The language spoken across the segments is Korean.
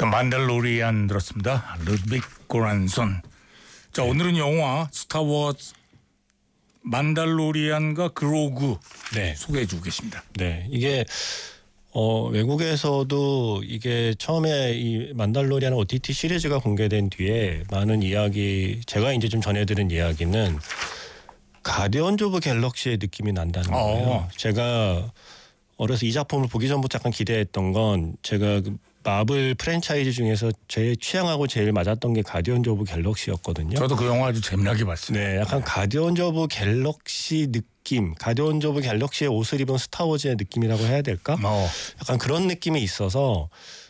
또 만달로리안 들었습니다. 루드빅 고란손. 자, 오늘은 영화 스타워즈 만달로리안과 그로그 소개해 주고 계십니다. 네, 이게 외국에서도 이게 처음에 이 만달로리안 OTT 시리즈가 공개된 뒤에 많은 이야기, 제가 이제 좀 전해드린 이야기는 가디언즈 오브 갤럭시의 느낌이 난다는 거예요. 제가 어려서 이 작품을 보기 전부터 약간 기대했던 건, 제가 그 마블 프랜차이즈 중에서 제 취향하고 제일 맞았던 게 가디언즈 오브 갤럭시였거든요. 저도 그 영화 아주 재미나게 봤어요. 네, 약간 가디언즈 오브 갤럭시 느낌, 가디언즈 오브 갤럭시의 옷을 입은 스타워즈의 느낌이라고 해야 될까? 약간 그런 느낌이 있어서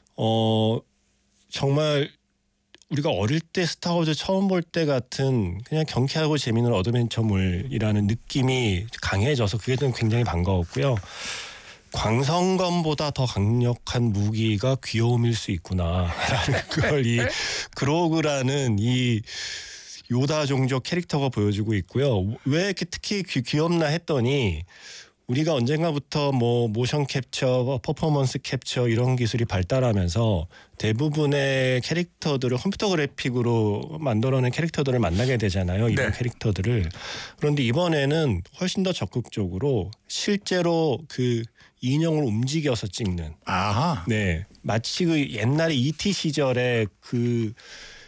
정말 우리가 어릴 때 스타워즈 처음 볼 때 같은 그냥 경쾌하고 재미있는 어드벤처물이라는 느낌이 강해져서 그게 좀 굉장히 반가웠고요. 광선검보다 더 강력한 무기가 귀여움일 수 있구나라는 걸 이 그로그라는 이 요다 종족 캐릭터가 보여주고 있고요. 왜 이렇게 특히 귀엽나 했더니, 우리가 언젠가부터 뭐 모션 캡처, 퍼포먼스 캡처 이런 기술이 발달하면서 대부분의 캐릭터들을 컴퓨터 그래픽으로 만들어낸 캐릭터들을 만나게 되잖아요. 이런 캐릭터들을. 그런데 이번에는 훨씬 더 적극적으로 실제로 그 인형을 움직여서 찍는. 네, 마치 그 옛날에 E.T. 시절에 그